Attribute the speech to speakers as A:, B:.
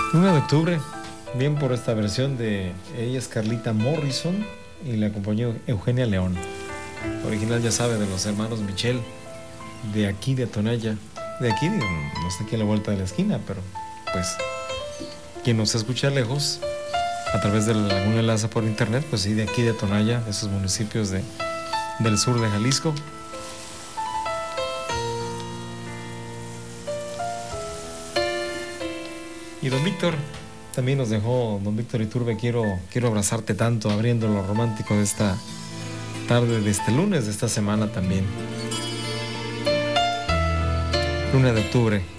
A: 1 de octubre, bien por esta versión de ella es Carlita Morrison y le acompañó Eugenia León. Original, ya sabe, de los hermanos Michel, de aquí de Tonaya. De aquí, no está aquí a la vuelta de la esquina, pero pues quien nos escucha lejos a través de algún enlace por internet, pues sí, de aquí de Tonaya, de esos municipios del sur de Jalisco. Y don Víctor también nos dejó, don Víctor Iturbe, quiero abrazarte tanto, abriendo lo romántico de esta tarde, de este lunes, de esta semana también. 1 de octubre.